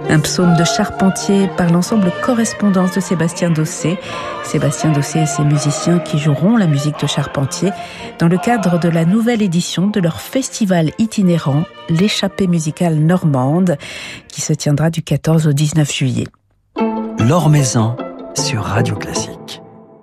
Un psaume de Charpentier par l'ensemble Correspondance de Sébastien Dossé. Sébastien Dossé et ses musiciens qui joueront la musique de Charpentier dans le cadre de la nouvelle édition de leur festival itinérant, l'Échappée musicale normande, qui se tiendra du 14 au 19 juillet. Laure Maison sur Radio Classique.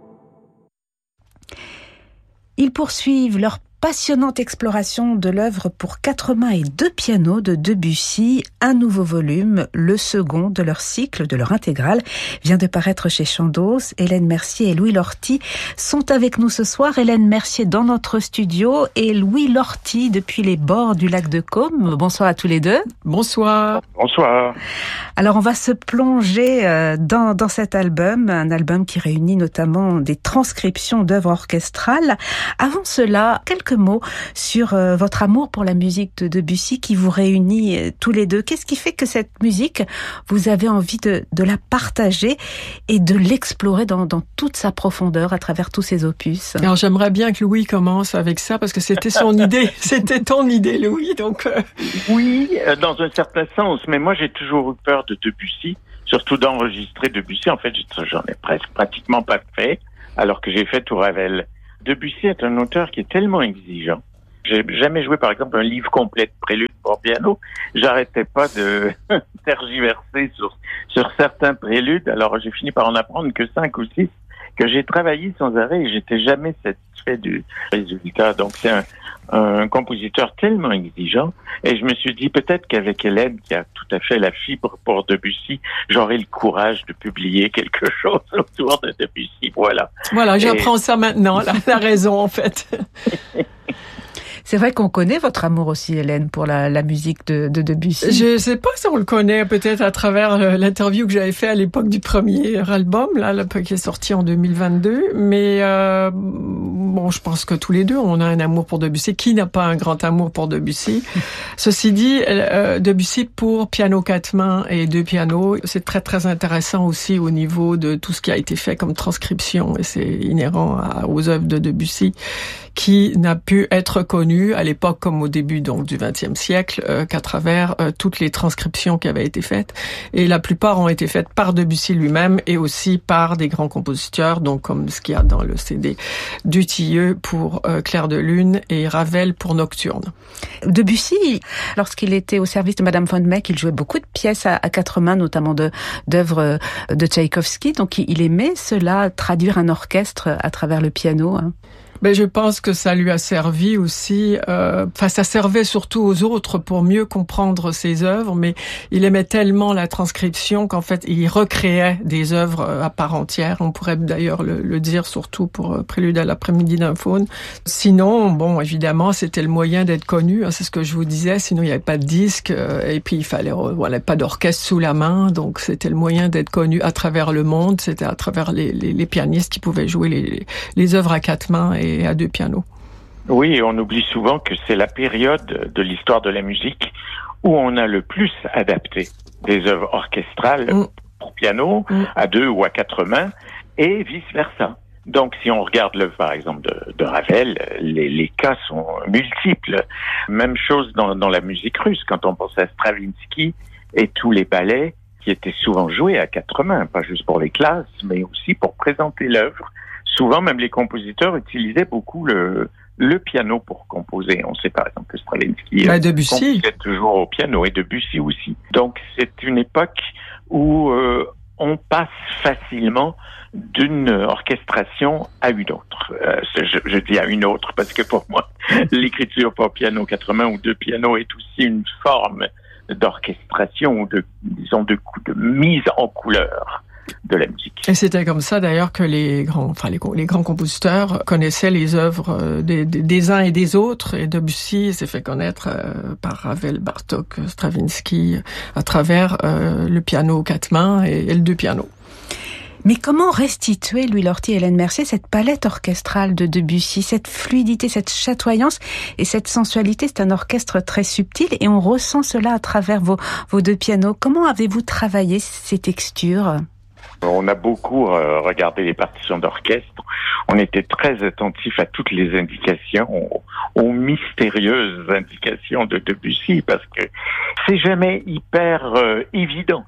Ils poursuivent leur passionnante exploration de l'œuvre pour 4 mains et 2 pianos de Debussy. Un nouveau volume, le second de leur cycle, de leur intégrale, vient de paraître chez Chandos. Hélène Mercier et Louis Lorty sont avec nous ce soir. Hélène Mercier dans notre studio et Louis Lorty depuis les bords du lac de Caume. Bonsoir à tous les deux. Bonsoir. Bonsoir. Alors on va se plonger dans cet album, un album qui réunit notamment des transcriptions d'œuvres orchestrales. Avant cela, quelques mots sur votre amour pour la musique de Debussy qui vous réunit tous les deux. Qu'est-ce qui fait que cette musique, vous avez envie de la partager et de l'explorer dans toute sa profondeur à travers tous ses opus? Alors j'aimerais bien que Louis commence avec ça parce que c'était son idée, c'était ton idée Louis. Donc Oui, dans un certain sens, mais moi j'ai toujours eu peur de Debussy, surtout d'enregistrer Debussy. En fait, j'en ai pratiquement pas fait, alors que j'ai fait tout Ravel. Debussy est un auteur qui est tellement exigeant. J'ai jamais joué, par exemple, un livre complet de préludes pour piano. J'arrêtais pas de tergiverser sur certains préludes. Alors, j'ai fini par en apprendre que 5 ou 6 que j'ai travaillé sans arrêt et j'étais jamais satisfait du résultat. Donc, c'est un compositeur tellement exigeant. Et je me suis dit, peut-être qu'avec Hélène, qui a tout à fait la fibre pour Debussy, j'aurai le courage de publier quelque chose autour de Debussy. Voilà, j'apprends ça maintenant, la raison en fait. C'est vrai qu'on connaît votre amour aussi, Hélène, pour la musique de Debussy. Je sais pas si on le connaît, peut-être à travers l'interview que j'avais fait à l'époque du premier album, qui est sorti en 2022. Mais bon, je pense que tous les deux, on a un amour pour Debussy. Qui n'a pas un grand amour pour Debussy? Ceci dit, Debussy pour piano 4 mains et 2 pianos, c'est très très intéressant aussi au niveau de tout ce qui a été fait comme transcription, et c'est inhérent aux œuvres de Debussy, qui n'a pu être connu à l'époque comme au début donc du XXe siècle qu'à travers toutes les transcriptions qui avaient été faites, et la plupart ont été faites par Debussy lui-même et aussi par des grands compositeurs, donc comme ce qu'il y a dans le CD Dutilleux pour Clair de Lune et Ravel pour Nocturne. Debussy, lorsqu'il était au service de Madame von Meck, il jouait beaucoup de pièces à 4 mains, notamment d'œuvres de Tchaïkovski, donc il aimait cela, traduire un orchestre à travers le piano. Ben, je pense que ça lui a servi aussi, ça servait surtout aux autres pour mieux comprendre ses œuvres, mais il aimait tellement la transcription qu'en fait, il recréait des œuvres à part entière. On pourrait d'ailleurs le dire surtout pour Prélude à l'après-midi d'un faune. Sinon, bon, évidemment, c'était le moyen d'être connu, hein, c'est ce que je vous disais, sinon il n'y avait pas de disque, et puis il fallait, pas d'orchestre sous la main, donc c'était le moyen d'être connu à travers le monde, c'était à travers les pianistes qui pouvaient jouer les œuvres à 4 mains et à 2 pianos. Oui, on oublie souvent que c'est la période de l'histoire de la musique où on a le plus adapté des œuvres orchestrales pour piano, à 2 ou à 4 mains, et vice-versa. Donc, si on regarde l'œuvre, par exemple, de Ravel, les cas sont multiples. Même chose dans la musique russe, quand on pense à Stravinsky et tous les ballets qui étaient souvent joués à 4 mains, pas juste pour les classes, mais aussi pour présenter l'œuvre. Souvent, même les compositeurs utilisaient beaucoup le piano pour composer. On sait par exemple que Stravinsky Debussy composait toujours au piano, et Debussy aussi. Donc, c'est une époque où on passe facilement d'une orchestration à une autre. Je dis à une autre parce que pour moi, l'écriture pour piano 4 mains ou 2 pianos est aussi une forme d'orchestration ou de mise en couleur de la musique. Et c'était comme ça d'ailleurs que les grands compositeurs connaissaient les œuvres des uns et des autres, et Debussy s'est fait connaître par Ravel, Bartók, Stravinsky à travers le piano 4 mains et le 2 pianos. Mais comment restituer, Louis Lorty et Hélène Mercier, cette palette orchestrale de Debussy, cette fluidité, cette chatoyance et cette sensualité? C'est un orchestre très subtil et on ressent cela à travers vos 2 pianos. Comment avez-vous travaillé ces textures? On a beaucoup regardé les partitions d'orchestre. On était très attentifs à toutes les indications, aux mystérieuses indications de Debussy, parce que c'est jamais hyper évident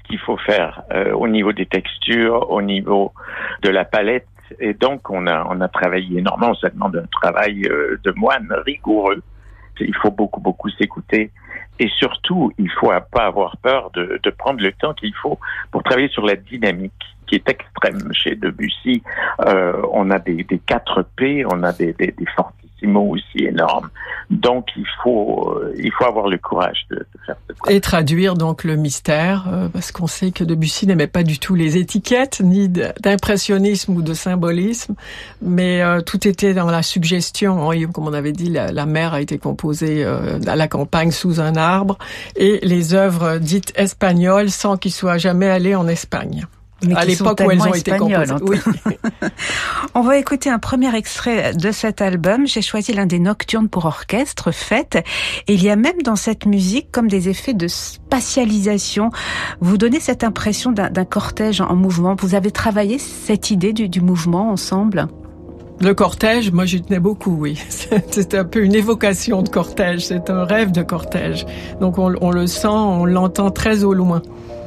qu'il faut faire au niveau des textures, au niveau de la palette. Et donc, on a travaillé énormément. Ça demande un travail de moine rigoureux. Il faut beaucoup s'écouter. Et surtout, il faut pas avoir peur de prendre le temps qu'il faut pour travailler sur la dynamique, qui est extrême chez Debussy. On a des 4P, on a des fortissimo aussi énormes. Donc, il faut avoir le courage de faire ce travail. Et traduire donc le mystère, parce qu'on sait que Debussy n'aimait pas du tout les étiquettes, ni d'impressionnisme ou de symbolisme, mais tout était dans la suggestion. Comme on avait dit, la mer a été composée à la campagne sous un arbre, et les œuvres dites espagnoles sans qu'il soit jamais allé en Espagne. Mais à l'époque où elles ont été composées. Oui. On va écouter un premier extrait de cet album. J'ai choisi l'un des nocturnes pour orchestre, Fête. Et il y a même dans cette musique comme des effets de spatialisation. Vous donnez cette impression d'un cortège en mouvement. Vous avez travaillé cette idée du mouvement ensemble? Le cortège, moi j'y tenais beaucoup, oui. C'est un peu une évocation de cortège, c'est un rêve de cortège. Donc on le sent, on l'entend très au loin.